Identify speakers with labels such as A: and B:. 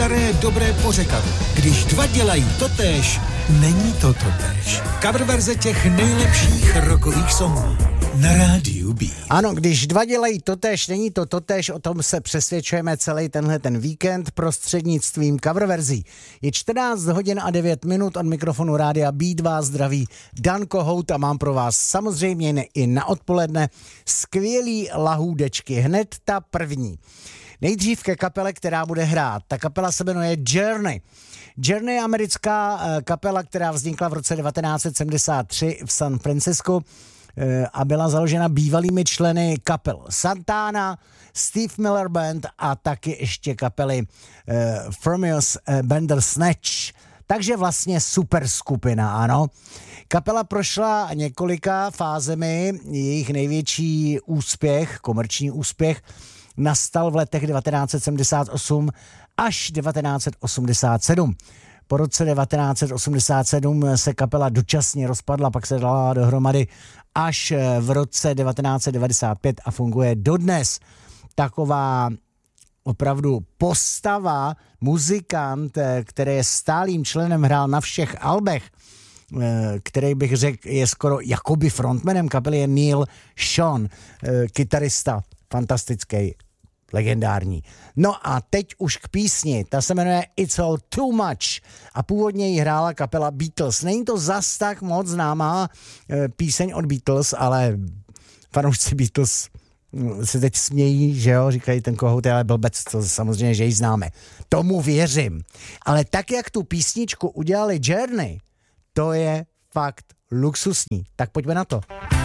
A: staré dobré pořekadlo. Když dva dělají totéž, není to totéž. Coververze těch nejlepších rockových songů na rádiu Beat.
B: Ano, když dva dělají totéž, není to totéž, o tom se přesvědčujeme celý ten víkend prostřednictvím coververzí. Je 14 hodin a 9 minut, od mikrofonu rádia Beat vás zdraví Dan Kohout a mám pro vás samozřejmě i na odpoledne skvělý lahůdečky. Hned ta první. Nejdřív ke kapele, která bude hrát. Ta kapela se jmenuje Journey. Journey je americká kapela, která vznikla v roce 1973 v San Francisku a byla založena bývalými členy kapel Santana, Steve Miller Band a taky ještě kapely Firmus Bandersnatch. Takže vlastně super skupina, ano. Kapela prošla několika fázemi, jejich největší úspěch, komerční úspěch, nastal v letech 1978 až 1987. Po roce 1987 se kapela dočasně rozpadla, pak se dala dohromady až v roce 1995 a funguje dodnes. Taková opravdu postava, muzikant, který je stálým členem, hrál na všech albech, který bych řekl je skoro jakoby frontmanem kapely, je Neil Schon, kytarista, fantastický, legendární. No a teď už k písni, ta se jmenuje It's All Too Much a původně ji hrála kapela Beatles. Není to zas tak moc známá píseň od Beatles, ale fanoušci Beatles se teď smějí, že jo, říkají ten Kohout, ale blbec, to samozřejmě, že ji známe. Tomu věřím. Ale tak, jak tu písničku udělali Journey, to je fakt luxusní. Tak pojďme na to.